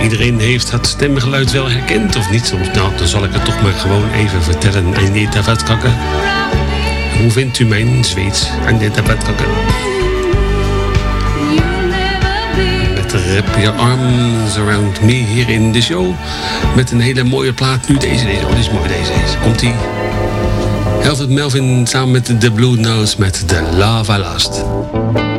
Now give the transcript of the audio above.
Iedereen heeft het stemgeluid wel herkend of niet soms. Nou, dan zal ik het toch maar gewoon even vertellen. Anita Vatkakke. Hoe vindt u mijn Zweeds? Anita Vatkakke. Met Wrap Your Arms Around Me hier in de show. Met een hele mooie plaat. Nu deze. Oh, die is mooi, deze. Komt-ie. Alfred Melvin samen met The Blue Nose met The Lava Last.